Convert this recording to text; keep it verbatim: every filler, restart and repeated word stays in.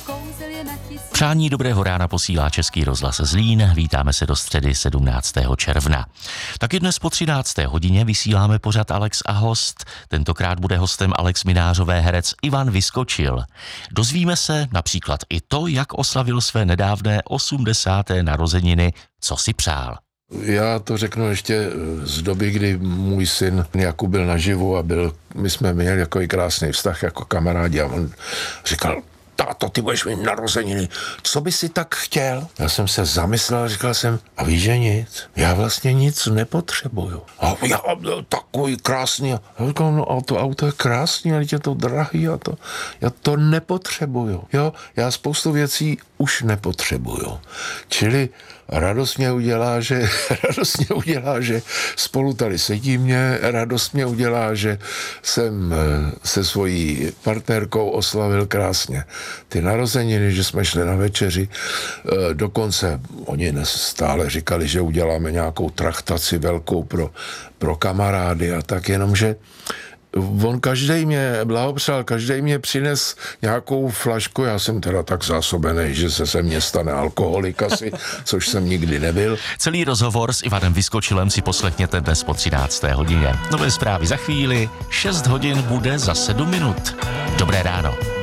Přání dobrého rána posílá Český rozhlas Zlín. Vítáme se do středy sedmnáctého června. Taky dnes po třinácté hodině vysíláme pořad Alex a host. Tentokrát bude hostem Alex Minářové herec Ivan Vyskočil. Dozvíme se například i to, jak oslavil své nedávné osmdesáté narozeniny, co si přál. Já to řeknu ještě z doby, kdy můj syn Jakub byl naživu a byl, my jsme měli takový krásný vztah jako kamarádi a on říkal: táto, ty budeš mít narozeniny, co by si tak chtěl? Já jsem se zamyslel a říkal jsem: a víš, že nic? Já vlastně nic nepotřebuju. A já takový krásný. A já říkal: no a to auto je krásný, ale je to drahý a to, já to nepotřebuju. Jo, já spoustu věcí už nepotřebuju. Čili radost mě udělá, že radost mě udělá, že spolu tady sedíme, radost mě udělá, že jsem se svojí partnerkou oslavil krásně ty narozeniny, že jsme šli na večeři, dokonce oni stále říkali, že uděláme nějakou traktaci velkou pro, pro kamarády a tak, jenomže on každej mě blahopřál, každej mě přines nějakou flašku, já jsem teda tak zásobený, že se se mně stane alkoholik asi, což jsem nikdy nebyl. Celý rozhovor s Ivanem Vyskočilem si poslechněte dnes po třinácté hodině. Nové zprávy za chvíli, šest hodin bude za sedm minut. Dobré ráno.